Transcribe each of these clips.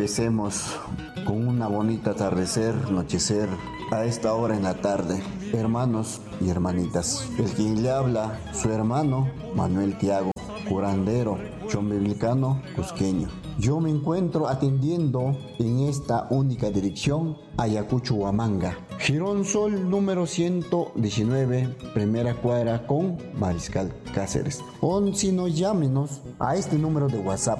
Empecemos con una bonita atardecer, anochecer, a esta hora en la tarde. Hermanos y hermanitas, el quien le habla, su hermano Manuel Tiago, curandero, chombiblicano, cusqueño. Yo me encuentro atendiendo en esta única dirección, Ayacucho, Huamanga. Girón Sol número 119, primera cuadra con Mariscal Cáceres. O si no, llámenos a este número de WhatsApp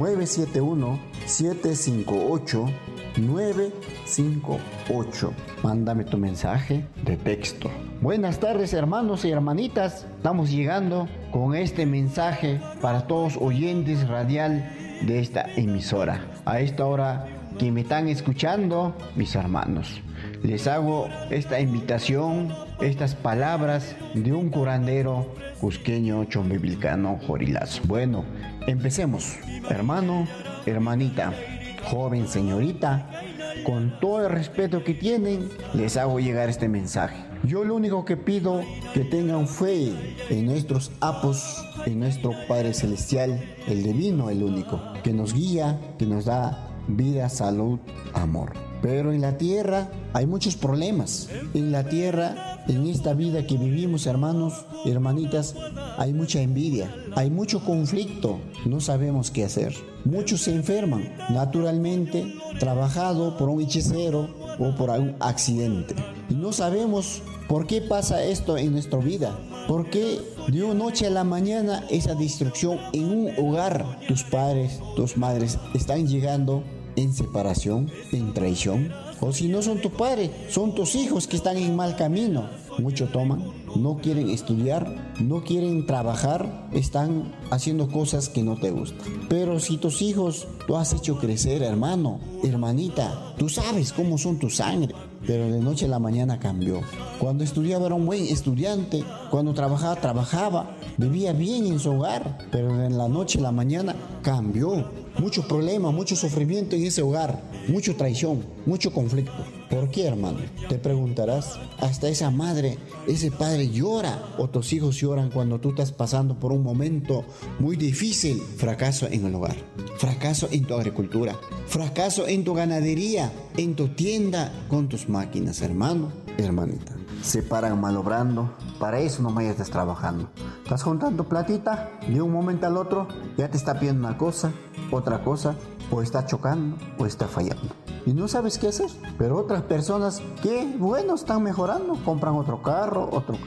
971-758-958. Mándame tu mensaje de texto. Buenas tardes, hermanos y hermanitas. Estamos llegando con este mensaje para todos oyentes radial de esta emisora. A esta hora que me están escuchando, mis hermanos, les hago esta invitación, estas palabras de un curandero cusqueño, chombiblicano, jorilazo. Bueno, empecemos. Hermano, hermanita, joven, señorita, con todo el respeto que tienen, les hago llegar este mensaje. Yo lo único que pido, que tengan fe en nuestros apos, en nuestro Padre Celestial, el divino, el único, que nos guía, que nos da vida, salud, amor. Pero en la tierra hay muchos problemas. En la tierra, en esta vida que vivimos, hermanos y hermanitas, hay mucha envidia, hay mucho conflicto, no sabemos qué hacer. Muchos se enferman, naturalmente, trabajado por un hechicero o por algún accidente. Y no sabemos por qué pasa esto en nuestra vida. ¿Por qué de una noche a la mañana esa destrucción en un hogar? Tus padres, tus madres están llegando en separación, en traición. O si no son tu padre, son tus hijos que están en mal camino. Mucho toman, no quieren estudiar, no quieren trabajar, están haciendo cosas que no te gustan. Pero si tus hijos tú has hecho crecer, hermano, hermanita, tú sabes cómo son tu sangre. Pero de noche a la mañana cambió. Cuando estudiaba era un buen estudiante, cuando trabajaba, vivía bien en su hogar, pero de la noche a la mañana cambió. Mucho problema, mucho sufrimiento en ese hogar, mucha traición, mucho conflicto. ¿Por qué, hermano? Te preguntarás. Hasta esa madre, ese padre llora, o tus hijos lloran cuando tú estás pasando por un momento muy difícil. Fracaso en el hogar, fracaso en tu agricultura, fracaso en tu ganadería, en tu tienda, con tus máquinas, hermano, hermanita. Se paran malobrando, para eso nomás ya estás trabajando. Estás juntando platita, de un momento al otro ya te está pidiendo una cosa, otra cosa, o está chocando o está fallando. Y no sabes qué hacer. Pero otras personas que, bueno, están mejorando, compran otro carro.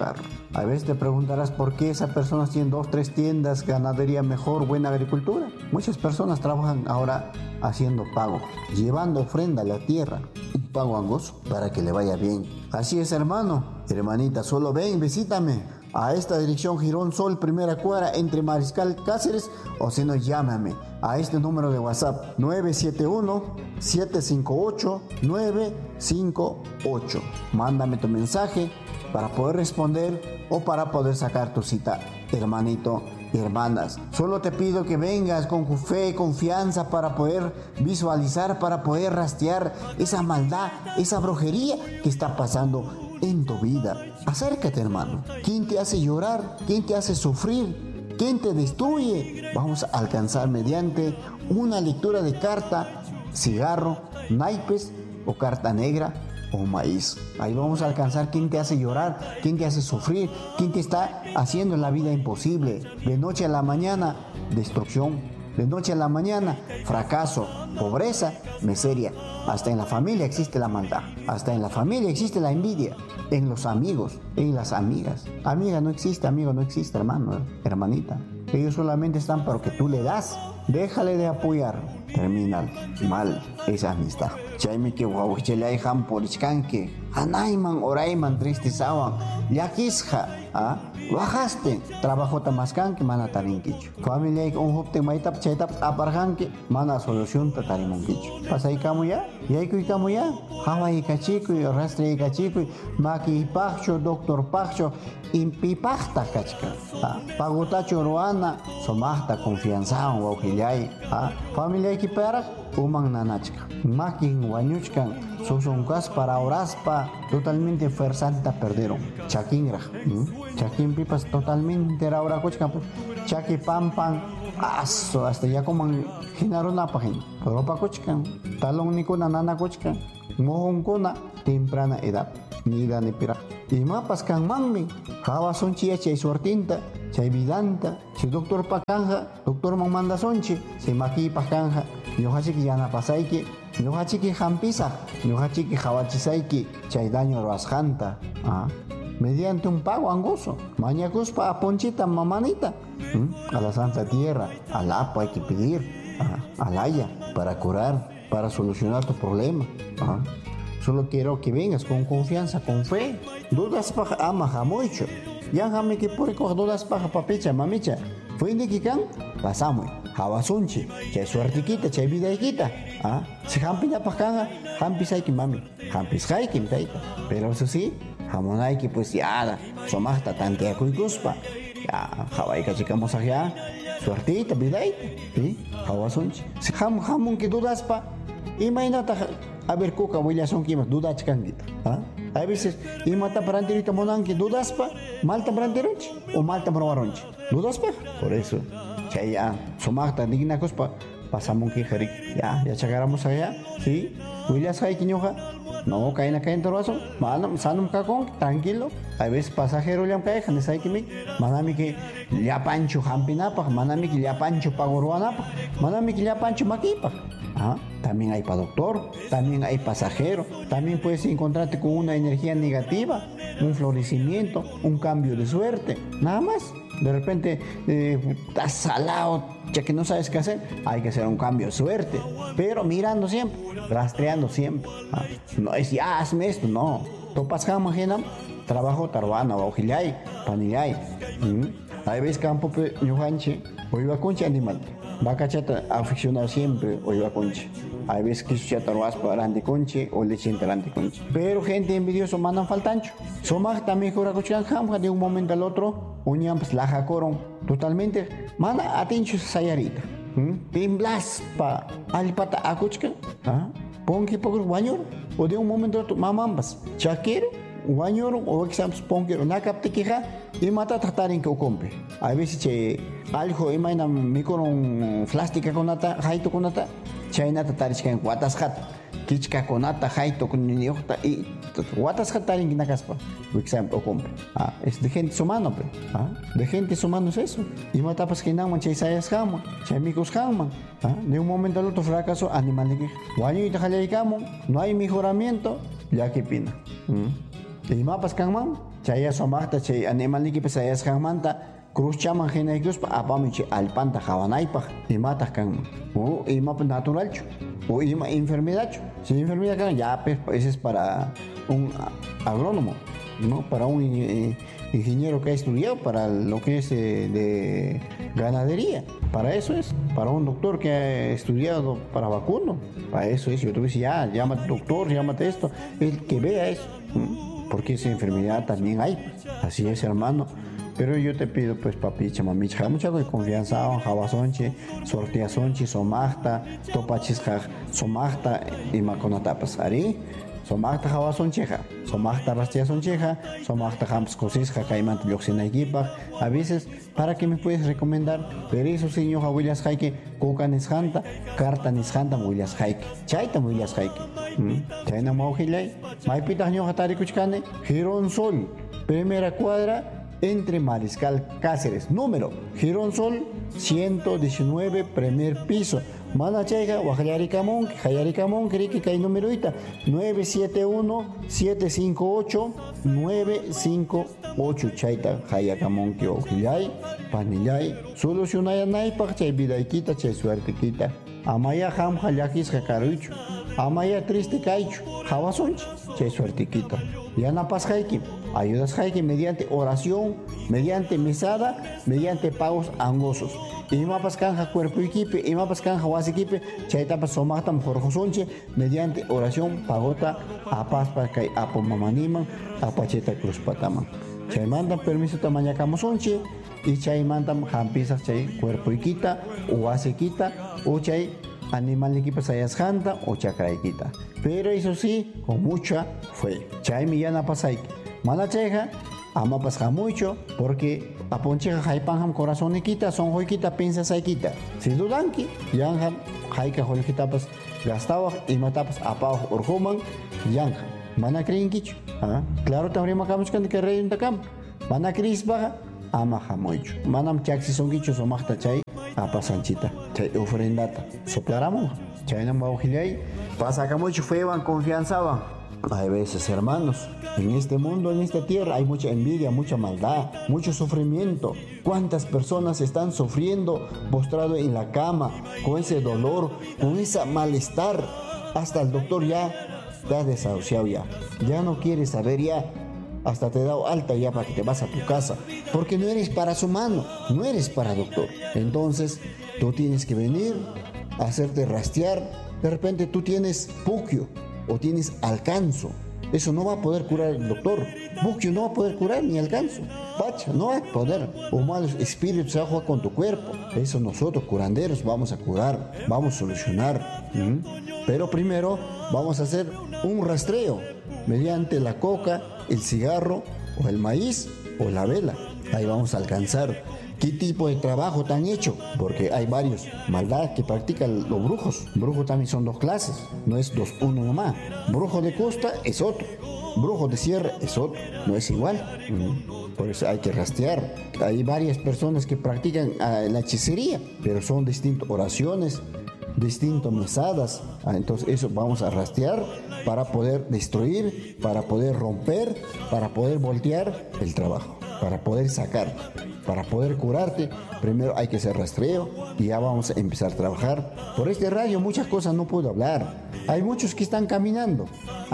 A veces te preguntarás por qué esas personas tienen 2, 3 tiendas, ganadería mejor, buena agricultura. Muchas personas trabajan ahora haciendo pago, llevando ofrenda a la tierra, un pago angoso para que le vaya bien. Así es, hermano, hermanita, solo ven, visítame a esta dirección, Girón Sol, primera cuadra, entre Mariscal Cáceres, o si no, llámame a este número de WhatsApp 971-758-958. Mándame tu mensaje para poder responder o para poder sacar tu cita, hermanito y hermanas. Solo te pido que vengas con fe, confianza, para poder visualizar, para poder rastrear esa maldad, esa brujería que está pasando en tu vida. Acércate, hermano. ¿Quién te hace llorar? ¿Quién te hace sufrir? ¿Quién te destruye? Vamos a alcanzar mediante una lectura de carta, cigarro, naipes o carta negra o maíz. Ahí vamos a alcanzar quién te hace llorar, quién te hace sufrir, quién te está haciendo la vida imposible. De noche a la mañana, destrucción. De noche a la mañana, fracaso, pobreza, miseria. Hasta en la familia existe la maldad. Hasta en la familia existe la envidia. En los amigos, en las amigas. Amiga no existe, amigo no existe, hermano, hermanita. Ellos solamente están para que tú le das. Déjale de apoyar. Termina mal esa amistad. Chayme que wawichele hampolichkanke. Anayman orayman tristesawan. Yakisja. Bajaste. Trabajo tamaskanke mana tarinkichu. Familia un hopte maitap chaytap aparjanke. Mana solución tatarimunkichu. Pasay kamuya. Yaykuy kamuya. Hawai kachikuy, rastre kachikuy. Maki pacho, doctor pacho. Impipachta kachka. Pagutacho ruana. Somahta confianzawan wawjillay. Familia equiparak. Umang nanachka. Makin Wañuchkan, Sosoncas para Oraspa, totalmente fuerzanta perdieron. Chaquinra, Chaquín pipas totalmente ahora cochcan, Chaqui pampan, aso, hasta ya como ginaron a página. Pero pa cochcan, talón ni con nana cochcan, mohon con temprana edad, ni da ni pira. Y mapas can mami, java son chia chay suertinta, chay vidanta, chay doctor pacanja, doctor manda sonchi, se maqui pacanja, yohachiki yana pasaiki, yohachiki jampisa, yohachiki jawachisaiki, chay daño rasjanta, mediante un pago angoso, mañacuspa a ponchita mamanita, a la Santa Tierra, al APA hay que pedir, al Haya, para curar, para solucionar tu problema. Solo quiero que vengas con confianza, con fe. Dudas paja ama jamucho. Ya jame que por coger dudas paja papicha, mamicha. Fue de que can, pasamos. Jabasunchi, que suertiquita, que vida y quita. Si jampina pajanga, jampis hay que mami. Jampis hay que taita. Pero eso sí, jamón hay que pues ya, somasta tantea cuicuspa. Ya, jabaika chicamos allá. Suertita, vida y, ¿sí? Jabasunchi. Si jamón que dudas pa. Imagínate. A ver, coca, voy a son que más dudas canguita. A veces, y mata branderita monanque, dudas pa, malta branderonche o malta probaronche. Dudas pa, por eso, ya, somata, digna cospa, pasamos que jarik, ya chagaramos allá, sí, William Sai Quiñoja, no, caen acá en Toroazo, manam, sanum cacón, tranquilo, a veces pasajero le cae, han de que me, manami que ya pancho jampinapa, manami que ya pancho pagoruanapa, manami que ya pancho maquipa. También hay para doctor, también hay pasajero, también puedes encontrarte con una energía negativa, un florecimiento, un cambio de suerte, nada más. De repente estás salado, ya que no sabes qué hacer, hay que hacer un cambio de suerte, pero mirando siempre, rastreando siempre. No es ya hazme esto, no. Topas jamás, trabajo tarwana, ojilay, panillay. Hay veces campo ñujanche, oiga concha animal. Vaca chata aficionado siempre o iba conche. Hay veces que su chata roas para ante conche o le sienta ante conche. Pero gente envidiosa mandan faltancho. Somag también cura cochigan jamja de un momento al otro. Uñan pues la jacoron totalmente. Mana atencho sayarita. Timblas pa alipata acuchka. Ponque pocos guañor. O de un momento al otro mamambas. Chaquero. Guañor o exams ponquero. Nakapte queja. Y mata tratarin que ocompe. A veces che algo imagina mi con un plástica con nata, jaito con nata, chainata tarichka en guatasjat, kichka con nata, jaito con niñota y guatasjat tarin que nakaspa. Por ejemplo, ocompe. Es de gente humano, pe. De gente humano es eso. Y mata pas que naman chay sayas jamon, chay micos jamon. De un momento al otro fracaso animal de que. Guaño y tajalaycamo, no hay mejoramiento, ya que pina. Y mapas kanman. Chaya somachta chay animal que pesayas kanmanta cruz chaman gena cruz pa apamiche alpanta javanaipa y mata kan o y mapa natural o y enfermedad si enfermedad kan ya pues ese es para un agrónomo, no para un ingeniero que ha estudiado para lo que es de ganadería, para eso es, para un doctor que ha estudiado para vacuno, para eso es. Yo te decía, ya llámate doctor, llámate esto, el que vea eso. Porque esa enfermedad también hay, así es, hermano. Pero yo te pido, pues, papicha, mamicha, mucha confianza, jabasonche, sorteasonche, somachta, topachisja, somachta y maconatapas, ari, somachta jabasoncheja, somachta rastiasoncheja, somachta jamps cosisja, caimant yoxinaikipa. A veces, ¿para qué me puedes recomendar? Pero eso, señor Williams Jaike, coca nishanta, carta nishanta, Williams Jaike, chaita Williams Jaike. Chaina Maujilay, Maipita Hatari Kuchkane, Girón Sol, primera cuadra entre Mariscal Cáceres, número Girón-Sol 119, primer piso. Manachaiga, Guajayaricamón, Jayaricamón, Kiriki, Kay numeroita 971-758-958. Chaita, Jayacamón, que Ojillay, Panillay, solucionaya naipach, chay vidaikita, chay suertequita. Amaya ham hayakis jakarucho. Amaya triste kaicho. Jawasonchi, chay suertequita. Yana pas haiki. Ayudas haiki mediante oración, mediante mesada, mediante pagos angosos. Imapas canja cuerpo equipe, imapas canja was equipe, chaitapas somatam jorjosonche, mediante oración, pagota, apas para que apomamaniman, apacheta cruz pataman. Chay mandan permiso tamañacamosonche, y chay mandan jampisas chay cuerpo iquita, o asequita, o chay animal equipa sayas janta o chakraikita. Pero eso sí, con mucha fe. Chay millana pasay. Mala cheja, ama pasja mucho, porque a poncheja jaipanjam corazón equita, son joiquita, piensa saikita. Si dudanki, yanjam, jaika joiquita pas gastaba y matapas apajo orjuman, yanjam. Mana creen kicho. Claro, también macamos que rey en tacam. Mana cris baja, ama jamoicho. Manam chaxi son kichos o machta chay. Apa sanchita, chay ofrendata, soplaramos, chay no baujilay, pasa que mucho feban, confianzaban. Hay veces, hermanos, en este mundo, en esta tierra, hay mucha envidia, mucha maldad, mucho sufrimiento. ¿Cuántas personas están sufriendo, postrado en la cama, con ese dolor, con ese malestar? Hasta el doctor ya está desahuciado ya no quiere saber ya. Hasta te da alta ya para que te vas a tu casa, porque no eres para su mano, no eres para doctor. Entonces, tú tienes que venir, hacerte rastrear. De repente tú tienes puquio o tienes alcanzo. Eso no va a poder curar el doctor. Puquio no va a poder curar ni alcanzo. Pacha, no va a poder. O malos espíritus se jugar con tu cuerpo. Eso nosotros, curanderos, vamos a curar, vamos a solucionar. Pero primero vamos a hacer un rastreo mediante la coca, el cigarro o el maíz o la vela. Ahí vamos a alcanzar qué tipo de trabajo te han hecho, porque hay varios maldad que practican los brujos. Brujos también son dos clases, no es uno nomás. Brujo de costa es otro, brujo de sierra es otro, no es igual. Por eso hay que rastrear. Hay varias personas que practican la hechicería, pero son distintas oraciones, distintas mesadas. Entonces eso vamos a rastrear para poder destruir, para poder romper, para poder voltear el trabajo, para poder sacar, para poder curarte. Primero hay que hacer rastreo y ya vamos a empezar a trabajar. Por este radio muchas cosas no puedo hablar. Hay muchos que están caminando,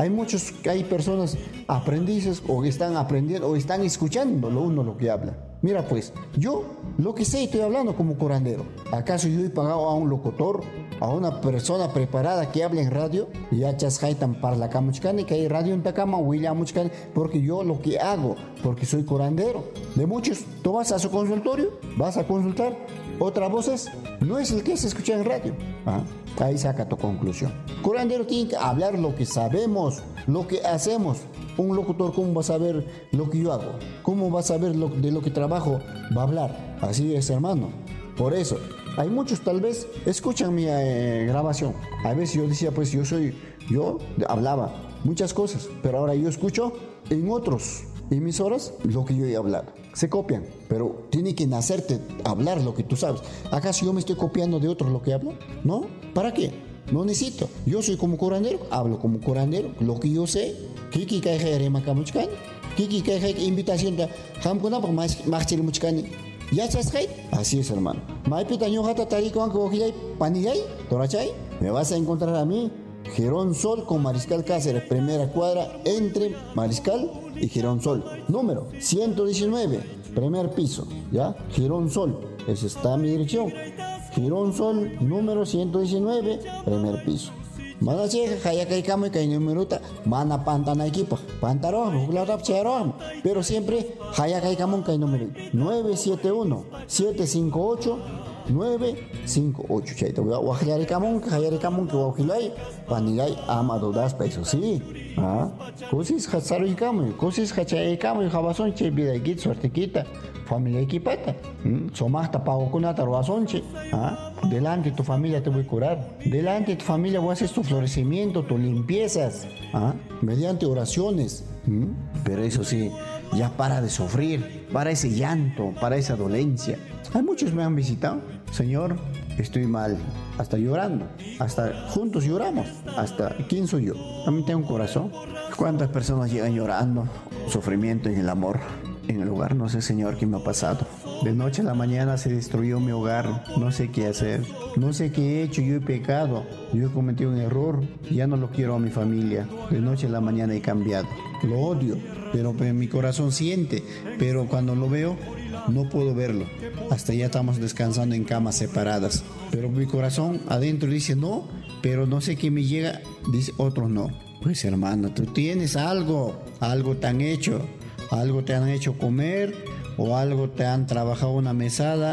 hay personas aprendices o que están aprendiendo o están escuchando lo que habla. Mira pues, yo lo que sé estoy hablando como curandero. ¿Acaso yo he pagado a un locutor, a una persona preparada que hable en radio? Ya chasjaitan para la camuchcani, que hay radio en Tacama, William Muchcani, porque yo lo que hago, porque soy curandero. De muchos, tú vas a su consultorio, vas a consultar, otra voces, no es el que se escucha en radio. Ahí saca tu conclusión. Curandero tiene que hablar lo que sabemos, lo que hacemos. Un locutor, ¿cómo va a saber lo que yo hago? ¿Cómo va a saber de lo que trabajo? Va a hablar. Así es, hermano. Por eso, hay muchos tal vez escuchan mi grabación. A veces yo decía, pues yo hablaba muchas cosas, pero ahora yo escucho en otros emisoras lo que yo he hablado. Se copian, pero tiene que nacerte hablar lo que tú sabes. ¿Acaso yo me estoy copiando de otros lo que hablo? ¿No? ¿Para qué? No necesito. Yo soy como curandero, hablo como curandero, lo que yo sé. Kiki kai jere makamuchkan, kiki kai jere invitación de hamkuna por más muchkani. Ya chaskai. Así es, hermano. Maipita ñojata tariko anko ojilay panigay, torachay. Me vas a encontrar a mí, Girón Sol con Mariscal Cáceres, primera cuadra entre Mariscal y Girón Sol. Número 119, primer piso, ¿ya? Girón Sol, esa está mi dirección. Girón Sol, número 119, primer piso. Mana cheja, jaya kai kamo kai numeruta, mana pantana equipo, pantarón, juglarap cheron, pero siempre jaya kai kamo kai número 971 758 958. Chaito, wajari kamon que wajilay, panigay amado das pesos, sí. Cosis hatsaru kamo, cosis hachay kamo, jabason che vida git suertequita, familia equipata. Somasta pago kunata roasonche. Delante de tu familia te voy a curar. Delante de tu familia voy a hacer tu florecimiento, tus limpiezas, mediante oraciones. Pero eso sí, ya para de sufrir, para ese llanto, para esa dolencia. Hay muchos me han visitado. Señor, estoy mal, hasta llorando, hasta juntos lloramos. Hasta, ¿quién soy yo? A mí tengo un corazón. ¿Cuántas personas llegan llorando? Sufrimiento en el amor. En el hogar, no sé, Señor, qué me ha pasado. De noche a la mañana se destruyó mi hogar. No sé qué hacer. No sé qué he hecho. Yo he pecado. Yo he cometido un error. Ya no lo quiero a mi familia. De noche a la mañana he cambiado. Lo odio. Pero mi corazón siente. Pero cuando lo veo, no puedo verlo. Hasta ya estamos descansando en camas separadas. Pero mi corazón adentro dice no. Pero no sé qué me llega. Dice otro no. Pues hermano, tú tienes algo. Algo tan hecho. Algo te han hecho comer o algo te han trabajado una mesada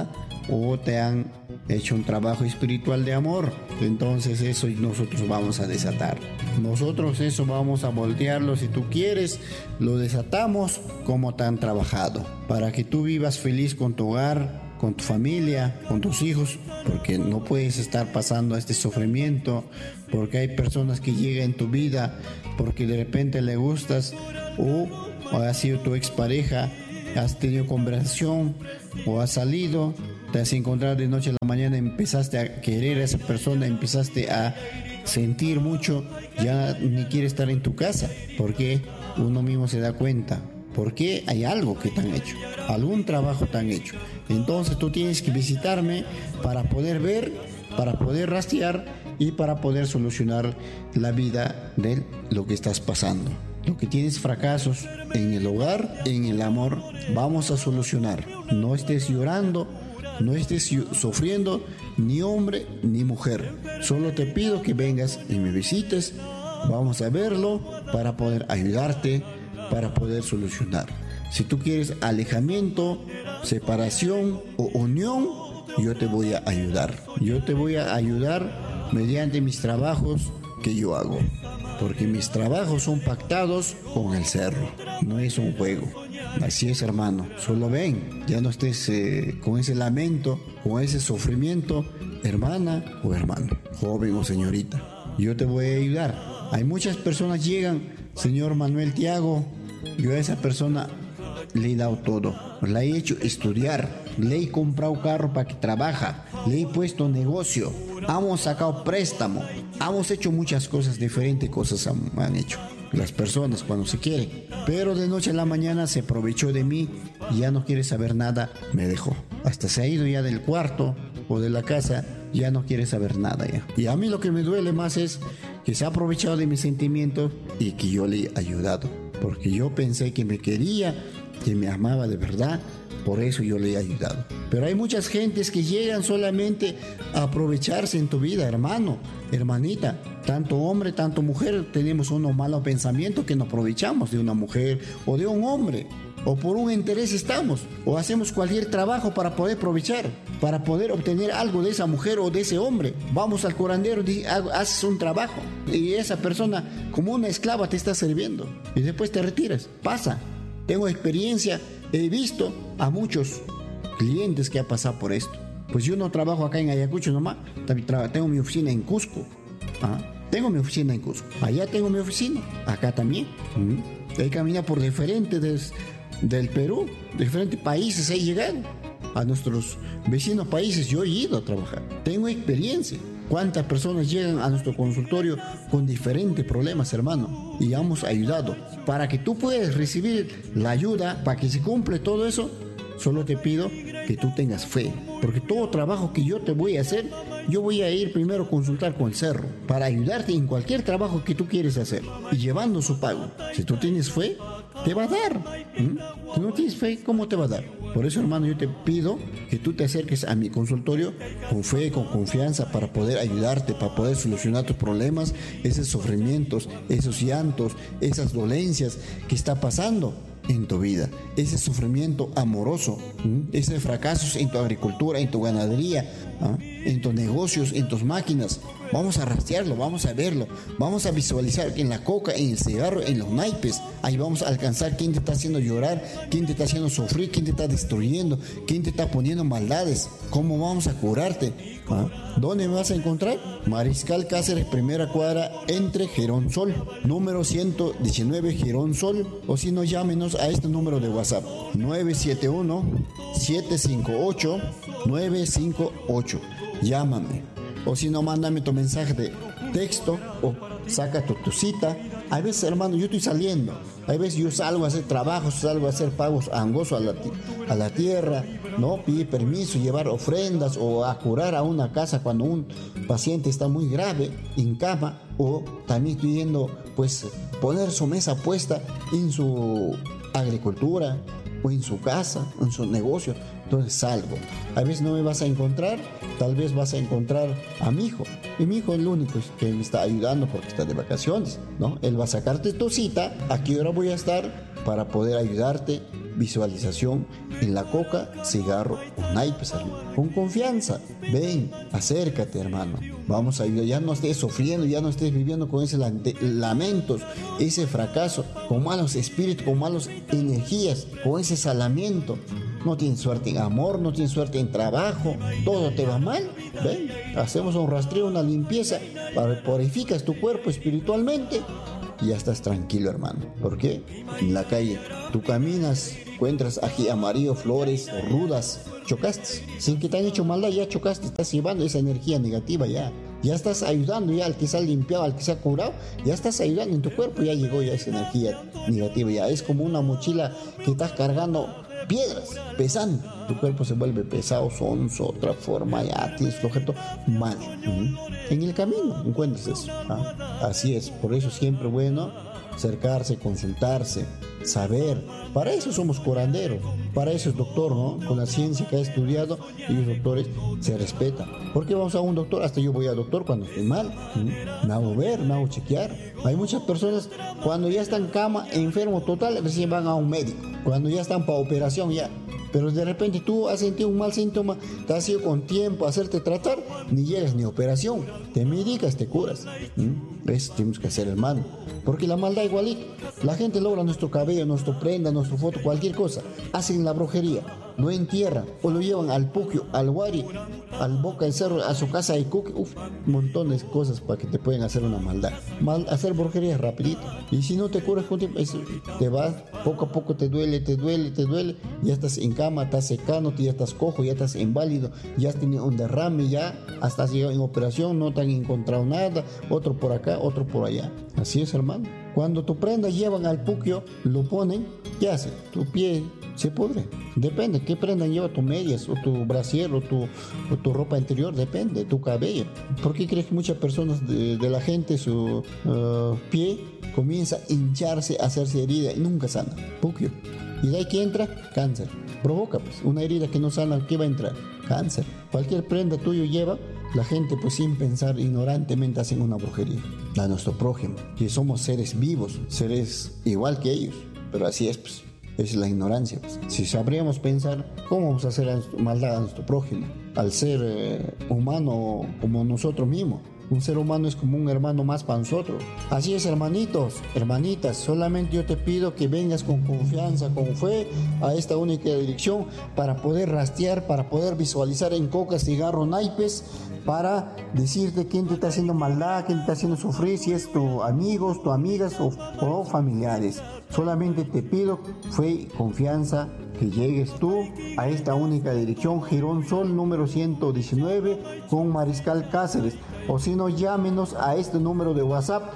o te han hecho un trabajo espiritual de amor. Entonces eso nosotros vamos a desatar. Nosotros eso vamos a voltearlo. Si tú quieres, lo desatamos como te han trabajado, para que tú vivas feliz con tu hogar, con tu familia, con tus hijos, porque no puedes estar pasando este sufrimiento, porque hay personas que llegan en tu vida porque de repente le gustas, o ha sido tu expareja, has tenido conversación o has salido, te has encontrado de noche a la mañana, empezaste a querer a esa persona, empezaste a sentir mucho, ya ni quiere estar en tu casa, porque uno mismo se da cuenta. Porque hay algo que te han hecho, algún trabajo te han hecho. Entonces tú tienes que visitarme para poder ver, para poder rastrear y para poder solucionar la vida de lo que estás pasando. Lo que tienes fracasos en el hogar, en el amor, vamos a solucionar. No estés llorando, no estés sufriendo, ni hombre ni mujer. Solo te pido que vengas y me visites. Vamos a verlo para poder ayudarte, para poder solucionar. Si tú quieres alejamiento, separación o unión, yo te voy a ayudar. Yo te voy a ayudar mediante mis trabajos que yo hago. Porque mis trabajos son pactados con el cerro. No es un juego. Así es, hermano. Solo ven. Ya no estés con ese lamento, con ese sufrimiento, hermana o hermano, joven o señorita. Yo te voy a ayudar. Hay muchas personas llegan, señor Manuel Tiago, yo a esa persona le he dado todo, la he hecho estudiar, le he comprado carro para que trabaja, le he puesto negocio, hemos sacado préstamo, hemos hecho muchas cosas, diferentes cosas han hecho las personas cuando se quieren, pero de noche a la mañana se aprovechó de mí y ya no quiere saber nada, me dejó, hasta se ha ido ya del cuarto o de la casa, ya no quiere saber nada ya. Y a mí lo que me duele más es que se ha aprovechado de mis sentimientos y que yo le he ayudado, porque yo pensé que me quería, que me amaba de verdad, por eso yo le he ayudado. Pero hay muchas gentes que llegan solamente a aprovecharse en tu vida, hermano, hermanita. Tanto hombre, tanto mujer, tenemos unos malos pensamientos que nos aprovechamos de una mujer o de un hombre, o por un interés estamos, o hacemos cualquier trabajo para poder aprovechar, para poder obtener algo de esa mujer o de ese hombre. Vamos al curandero, haces un trabajo y esa persona como una esclava te está sirviendo y después te retiras. Pasa, tengo experiencia, he visto a muchos clientes que han pasado por esto. Pues yo no trabajo acá en Ayacucho nomás, tengo mi oficina en Cusco. Tengo mi oficina en Cusco, allá tengo mi oficina, acá también. He caminado por diferentes del Perú, diferentes países he llegado. A nuestros vecinos países yo he ido a trabajar. Tengo experiencia. ¿Cuántas personas llegan a nuestro consultorio con diferentes problemas, hermano? Y hemos ayudado. Para que tú puedas recibir la ayuda, para que se cumple todo eso, solo te pido que tú tengas fe. Porque todo trabajo que yo te voy a hacer, yo voy a ir primero a consultar con el cerro para ayudarte en cualquier trabajo que tú quieres hacer y llevando su pago. Si tú tienes fe, te va a dar. Si no tienes fe, ¿cómo te va a dar? Por eso, hermano, yo te pido que tú te acerques a mi consultorio con fe, con confianza, para poder ayudarte, para poder solucionar tus problemas, esos sufrimientos, esos llantos, esas dolencias que está pasando en tu vida, ese sufrimiento amoroso, ese fracasos en tu agricultura, en tu ganadería, en tus negocios, en tus máquinas. Vamos a rastrearlo, vamos a verlo, vamos a visualizar en la coca, en el cigarro, en los naipes. Ahí vamos a alcanzar quién te está haciendo llorar, quién te está haciendo sufrir, quién te está destruyendo, quién te está poniendo maldades. ¿Cómo vamos a curarte? ¿Dónde me vas a encontrar? Mariscal Cáceres, primera cuadra, entre Gerón Sol, número 119 Gerón Sol, o si no, llámenos a este número de WhatsApp, 971-758-958. Llámame. O si no, mándame tu mensaje de texto o saca tu cita. A veces, hermano, yo estoy saliendo. A veces yo salgo a hacer trabajos, salgo a hacer pagos angosos a la tierra, ¿no? Pedir permiso, llevar ofrendas o a curar a una casa cuando un paciente está muy grave en cama. O también estoy yendo, pues, poner su mesa puesta en su agricultura o en su casa, en su negocio. Entonces salgo. A veces no me vas a encontrar, tal vez vas a encontrar a mi hijo. Y mi hijo es el único que me está ayudando porque está de vacaciones, ¿no? Él va a sacarte tu cita, a qué hora voy a estar para poder ayudarte visualización en la coca, cigarro o naipes, con confianza. Ven, acércate, hermano. Vamos a ayudar. Ya no estés sufriendo, ya no estés viviendo con esos lamentos, ese fracaso, con malos espíritus, con malas energías, con ese salamiento. No tienes suerte en amor, no tienes suerte en trabajo, todo te va mal. Ven, hacemos un rastreo, una limpieza, purificas tu cuerpo espiritualmente y ya estás tranquilo, hermano. ¿Por qué? En la calle tú caminas, encuentras ají amarillo, flores o rudas, chocaste. Sin que te han hecho maldad, ya chocaste, estás llevando esa energía negativa ya. Ya estás ayudando ya al que se ha limpiado, al que se ha curado, ya estás ayudando en tu cuerpo, ya llegó ya esa energía negativa, ya es como una mochila que estás cargando piedras, pesando. Tu cuerpo se vuelve pesado, sonso, otra forma, ya tienes flojeto, mal. En el camino encuentras eso. Así es, por eso siempre bueno acercarse, consultarse, saber. Para eso somos curanderos, para eso es doctor, ¿no? Con la ciencia que ha estudiado, y los doctores se respetan. ¿Por qué vamos a un doctor? Hasta yo voy al doctor cuando estoy mal. Me hago ver, me hago chequear. Hay muchas personas cuando ya están en cama, enfermo total, recién van a un médico. Cuando ya están para operación ya. Pero de repente tú has sentido un mal síntoma, te has ido con tiempo a hacerte tratar, ni llegas ni operación. Te medicas, te curas. Eso tenemos que hacer, hermano. Porque la maldad igualito. La gente logra nuestro cabello, nuestra prenda, nuestra foto, cualquier cosa. Hacen la brujería, lo entierran o lo llevan al puquio, al guari, al boca del cerro, a su casa de cuque. Un montón de cosas para que te pueden hacer una maldad. Hacer brujería es rapidito. Y si no te curas con tiempo, te vas, poco a poco te duele. Ya estás en cama, estás secando, ya estás cojo, ya estás inválido, ya has tenido un derrame, ya hasta has llegado en operación, no te han encontrado nada, otro por acá, otro por allá. Así es, hermano. Cuando tu prenda llevan al puquio, lo ponen, ¿qué hace? Tu pie se pudre. Depende, ¿qué prenda lleva tu medias, o tu brasier, o tu ropa interior? Depende, tu cabello. ¿Por qué crees que muchas personas de la gente, su pie comienza a hincharse, a hacerse herida y nunca sana? Puquio. Y de ahí que entra, cáncer. Provoca pues una herida que no sana, ¿qué va a entrar? Cáncer. Cualquier prenda tuyo lleva, la gente pues sin pensar, ignorantemente hacen una brujería a nuestro prójimo, que somos seres vivos, seres igual que ellos, pero así es pues. Es la ignorancia pues. Si sabríamos pensar, ¿cómo vamos a hacer maldad a nuestro prójimo? Al ser humano como nosotros mismos. Un ser humano es como un hermano más para nosotros. Así es, hermanitos, hermanitas, solamente yo te pido que vengas con confianza, con fe a esta única dirección para poder rastrear, para poder visualizar en coca, cigarro, naipes, para decirte quién te está haciendo maldad, quién te está haciendo sufrir, si es tu amigos, tu amigas o familiares. Solamente te pido fe y confianza, que llegues tú a esta única dirección, Girón Sol número 119 con Mariscal Cáceres, o si no, llámenos a este número de WhatsApp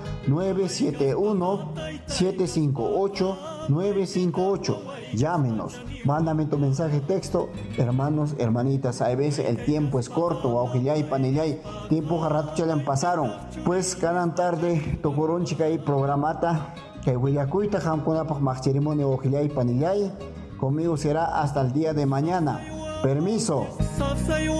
971-758-958. Llámenos, mándame tu mensaje texto, hermanos, hermanitas. A veces el tiempo es corto, aujillay, panillay, tiempo rato chalan pasaron. Pues cada tarde tocoron chica y programata que huillacuita jampunapaj más ceremonia aujillay, panillay. Conmigo será hasta el día de mañana. Permiso.